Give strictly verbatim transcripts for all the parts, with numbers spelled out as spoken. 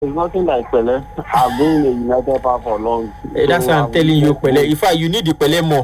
It's nothing like Pele. I've been in a United fan for long. Eh, that's So why I'm I'm telling you, just- Pele. In fact, you need the Pele more.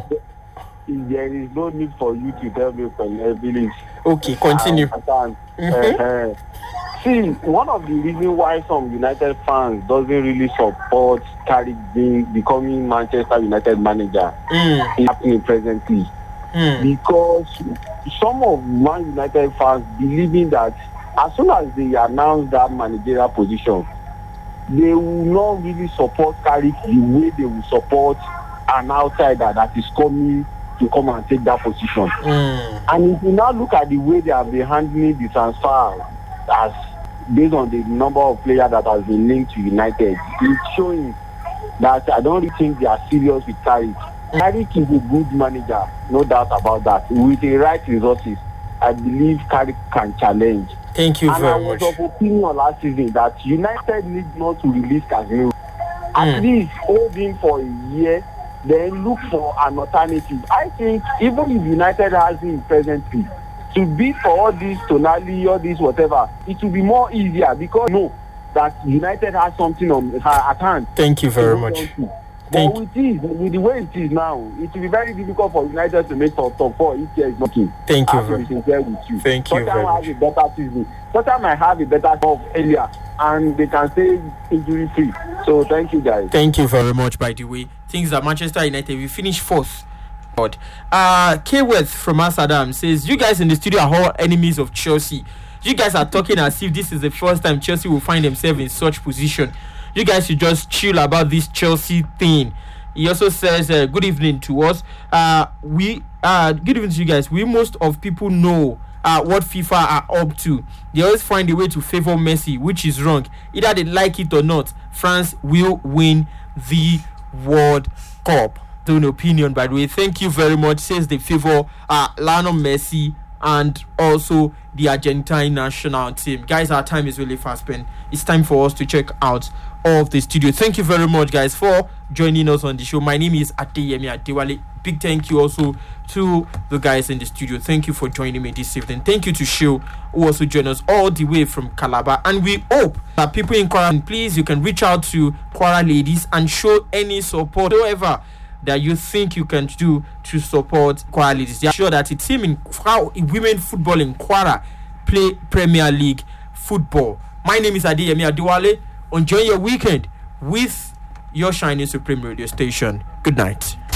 There is no need for you to tell me Pele, please. Okay, continue. I understand. Mhm. Uh-huh. See, one of the reasons why some United fans doesn't really support Carrick being becoming Manchester United manager Mm, is happening presently, mm, because some of Man United fans believing that as soon as they announce that managerial position, they will not really support Carrick the way they will support an outsider that is coming to come and take that position. mm. And if you now look at the way they have been handling the transfer as based on the number of players that has been linked to United, it's showing that I don't really think they are serious with Carrick. Carrick is a good manager, no doubt about that. With the right resources, I believe Carrick can challenge. Thank you And I very was much. of opinion last season that United need not to release Casemiro. At Mm. least hold him for a year, then look for an alternative. I think even if United has him presently, to bid for all this Tonali, all this whatever, it will be more easier because you know that United has something on her at hand. Thank you very to hold much. on to. Thank- But with this, with the way it is now, it will be very difficult for United to make top top four if there is nothing. Thank you I have to very- be sincere with you. Thank you Tottenham very has a better season. Tottenham might have a better of earlier, and they can stay injury free. So thank you guys. Thank you very much, by the way. Things that Manchester United, we finished fourth. God. Uh, K West from Amsterdam says, you guys in the studio are all enemies of Chelsea. You guys are talking as if this is the first time Chelsea will find themselves in such position. You guys should just chill about this Chelsea thing. He also says, uh, good evening to us. Uh, we uh, good evening to you guys. We most of people know uh, what FIFA are up to. They always find a way to favor Messi, which is wrong. Either they like it or not, France will win the World Cup. An opinion, by the way. Thank you very much. Says they favor uh, Lionel Messi and also the Argentine national team. Guys, our time is really fast spent. It's time for us to check out of the studio. Thank you very much, guys, for joining us on the show. My name is Adeyemi Adewale. Big thank you also to the guys in the studio. Thank you for joining me this evening. Thank you to Shil, who also joined us all the way from Calabar. And we hope that people in Kwara, please, you can reach out to Kwara ladies and show any support, however, that you think you can do to support Kwara ladies. They are sure that a team in Kwara, women football in Kwara play Premier League football. My name is Adeyemi Adewale. Enjoy your weekend with your shining supreme radio station. Good night.